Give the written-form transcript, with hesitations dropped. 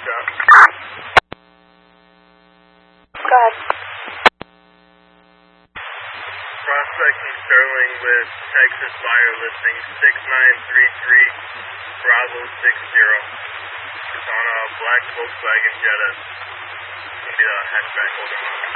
shop. Go ahead. Prospecting Sterling with Texas buyer listing 6933 Bravo 60. It's on a black Volkswagen Jetta. It's going to be a hatchback older model.